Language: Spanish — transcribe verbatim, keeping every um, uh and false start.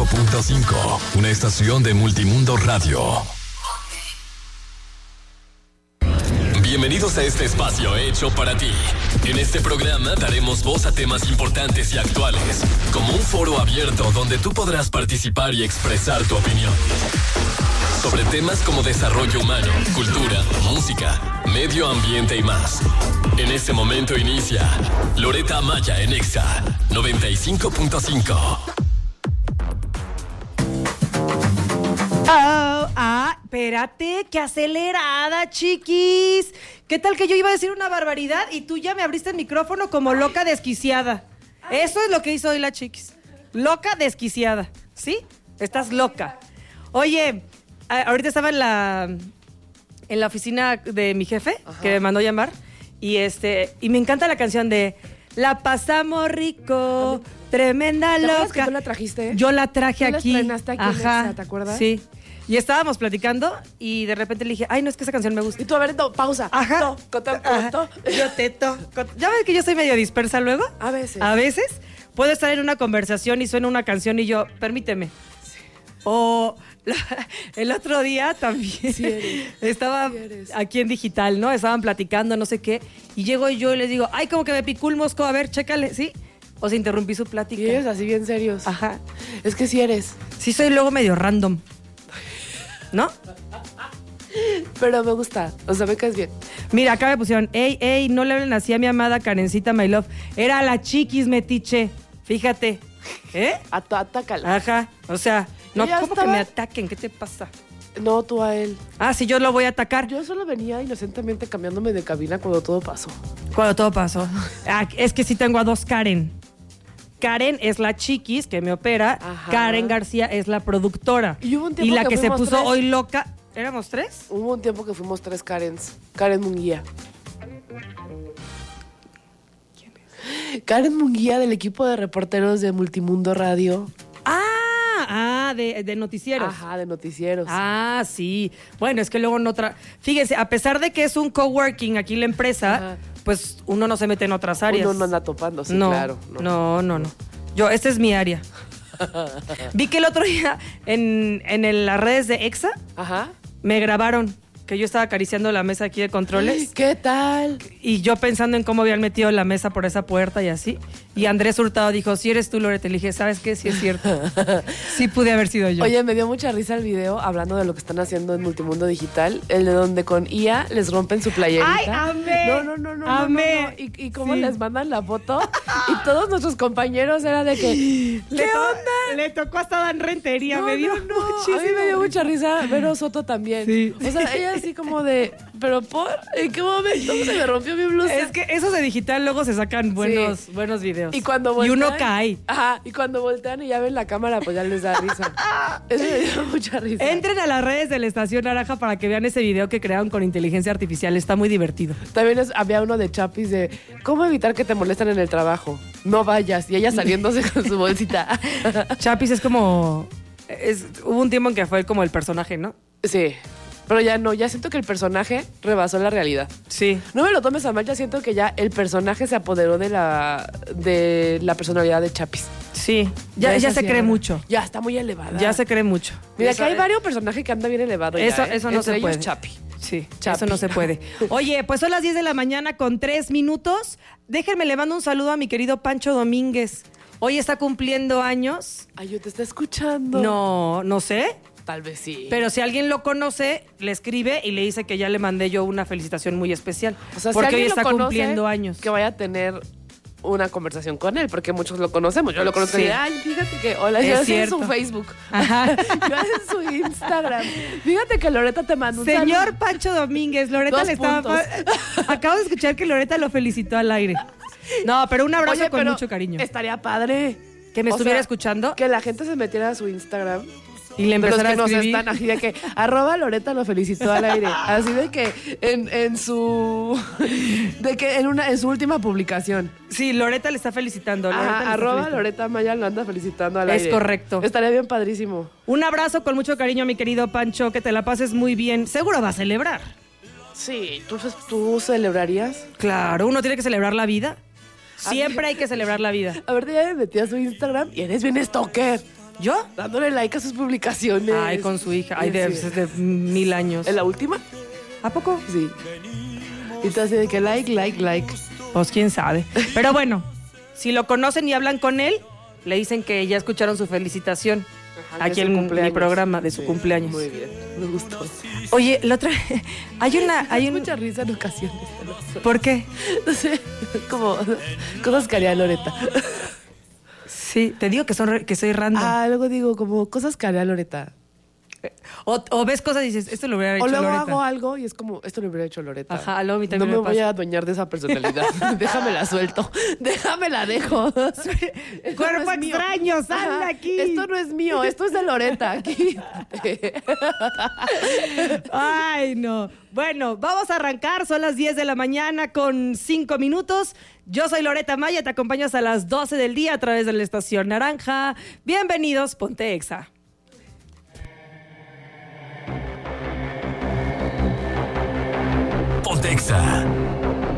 cinco punto cinco, una estación de Multimundo Radio. Bienvenidos a este espacio hecho para ti. En este programa daremos voz a temas importantes y actuales, como un foro abierto donde tú podrás participar y expresar tu opinión. Sobre temas como desarrollo humano, cultura, música, medio ambiente y más. En este momento inicia Loretta Amaya en Exa noventa y cinco punto cinco. Oh, ah, espérate, qué acelerada, chiquis. ¿Qué tal que yo iba a decir una barbaridad y tú ya me abriste el micrófono como loca desquiciada? Eso es lo que hizo hoy la chiquis. Loca desquiciada, ¿sí? Estás loca. Oye, a- ahorita estaba en la, en la oficina de mi jefe, Ajá. que me mandó llamar, y este, y me encanta la canción de La pasamos rico, tremenda ¿Te acuerdas loca. que tú la trajiste? Yo la traje Tú la aquí. estrenaste aquí en Ajá, Exa, ¿te acuerdas? Sí. Y estábamos platicando y de repente le dije, ay, no, es que esa canción me gusta. Y tú, a ver, no, pausa. Ajá. To, coto, Ajá. coto. Yo te toco. ¿Ya ves que yo soy medio dispersa luego? A veces. A veces puedo estar en una conversación y suena una canción y yo, permíteme. Sí. O la- el otro día también Sí eres. estaba Sí eres. aquí en digital, ¿no? Estaban platicando, no sé qué. Y llego yo y les digo, ay, como que me picó el mosco, a ver, chécale, ¿sí? O se interrumpí su plática. Y eres así bien serios. Ajá. Es que sí eres. Sí soy luego medio random. ¿No? Pero me gusta. O sea, me caes bien. Mira, acá me pusieron, ey, ey, no le hablen así a mi amada Karencita, my love. Era la chiquis metiche. Fíjate. ¿Eh? At- atácala. Ajá. O sea, no, Yo ya ¿cómo estaba- que me ataquen? ¿Qué te pasa? No, tú a él. Ah, sí, yo lo voy a atacar. Yo solo venía inocentemente cambiándome de cabina cuando todo pasó. Cuando todo pasó. Ah, es que sí tengo a dos Karen. Karen es la chiquis que me opera. Ajá. Karen García es la productora. Y hubo un tiempo Y la que que se fuimos puso tres. hoy loca. ¿Éramos tres? Hubo un tiempo que fuimos tres Karens. Karen Munguía. ¿Quién es? Karen Munguía del equipo de reporteros de Multimundo Radio. Ah, ah, de, de noticieros. Ajá, de noticieros. Ah, sí. Bueno, es que luego no tra... Fíjense, a pesar de que es un coworking aquí la empresa, Ajá. pues uno no se mete en otras áreas. Uno no anda topando, sí, no, claro. No, no, no. Yo, esta es mi área. Vi que el otro día en, en el- las redes de Exa Ajá. me grabaron que yo estaba acariciando la mesa aquí de controles ¿Qué tal? y yo pensando en cómo habían metido la mesa por esa puerta y así. Y Andrés Hurtado dijo, si eres tú, Loretta. Le dije, ¿sabes qué? Sí es cierto. Sí pude haber sido yo. Oye, me dio mucha risa el video hablando de lo que están haciendo en Multimundo Digital, el de donde con I A les rompen su playerita. ¡Ay, amé! No, no, no, no. Amé. no, no. Y, y cómo Sí. les mandan la foto. Y todos nuestros compañeros era de que, Le ¿qué to- onda? Le tocó hasta Dan Rentería, No, me dio no, no. muchísimo. A mí me dio mucha risa. Vero Soto también. Sí. O sea, ella así como de, ¿pero por? ¿En qué momento se me rompió mi blusa? Es que esos de digital luego se sacan buenos, buenos videos. Y cuando Y voltean, uno cae. Ajá, y cuando voltean y ya ven la cámara, pues ya les da risa. Eso me dio mucha risa. Entren a las redes de la Estación Naranja para que vean ese video que crearon con inteligencia artificial. Está muy divertido. También es- había uno de Chapis de ¿cómo evitar que te molestan en el trabajo? No vayas. Y ella saliéndose con su bolsita. Chapis es como... es- hubo un tiempo en que fue como el personaje, ¿no? Sí. Pero ya no, ya siento que el personaje rebasó la realidad. Sí. No me lo tomes a mal, ya siento que ya el personaje se apoderó de la, de la personalidad de Chapis. Sí. Ya, es ya así se cree ahora. mucho. Ya está muy elevada. Ya se cree mucho. Mira, Eso- que hay varios personajes que andan bien elevados. Eso, ya, ¿eh? eso no Entre se ellos puede. Chapi. Sí, Chapi. eso no se puede. Oye, pues son las diez de la mañana con tres minutos. Déjenme, le mando un saludo a mi querido Pancho Domínguez. Hoy está cumpliendo años. Ay, yo te está escuchando. No, no sé. Tal vez sí. Pero si alguien lo conoce, le escribe y le dice que ya le mandé yo una felicitación muy especial. O sea, si porque hoy alguien está lo conoce, cumpliendo años. que vaya a tener una conversación con él, porque muchos lo conocemos. Yo lo conozco Sí. y ay, fíjate que, hola, Es yo en cierto. su Facebook. Ajá. Yo en su Instagram. Fíjate que Loretta te mandó un Señor saludo. Pancho Domínguez, Loretta Dos le estaba... puntos. Acabo de escuchar que Loretta lo felicitó al aire. No, pero un abrazo Oye, con pero mucho cariño. Estaría padre. Que me O estuviera sea, escuchando Que la gente se metiera a su Instagram. y le De los empezara que a nos escribir. están así de que arroba Loretta lo felicitó al aire. Así de que en, en su de que en una en su última publicación. Sí, Loretta le está felicitando. Loretta le Ajá, está arroba felicitando. Loretta Maya lo anda felicitando al Es aire. correcto. Estaría bien padrísimo. Un abrazo con mucho cariño, mi querido Pancho, que te la pases muy bien. Seguro va a celebrar. Sí, ¿tú, tú celebrarías? Claro, uno tiene que celebrar la vida. Siempre hay que celebrar la vida. A ver, ya me metí a su Instagram y eres bien stalker. ¿Yo? Dándole like a sus publicaciones. Ay, con su hija. Ay, de, Sí. de mil años. ¿En la última? ¿A poco? Sí. Y te hace de que like, like, like. Pues quién sabe. Pero bueno, si lo conocen y hablan con él, le dicen que ya escucharon su felicitación. Ajá, Aquí de su en cumpleaños. mi programa de su Sí, cumpleaños. Muy bien, me gustó. Oye, la otra. Hay una. Hay un, mucha risa en ocasiones. ¿No? ¿Por qué? No sé, como cosas que haría Loreta. Sí, te digo que, son, re- que soy random. Ah, luego digo, como cosas que haría Loreta. O, o ves cosas y dices, esto lo hubiera hecho O luego Loreta. hago algo y es como, esto lo hubiera hecho Loreta. Ajá, luego a mí No también me me voy pasa. a adueñar de esa personalidad. Déjame la suelto. Déjame la dejo. Esto Cuerpo no es mío. extraño, sal de Ajá, aquí. Esto no es mío, esto es de Loreta. Aquí. Ay, no. Bueno, vamos a arrancar. Son las diez de la mañana con cinco minutos. Yo soy Loreta Maya, te acompaño hasta las doce del día a través de la Estación Naranja. Bienvenidos, Ponte Exa. Ponte Exa.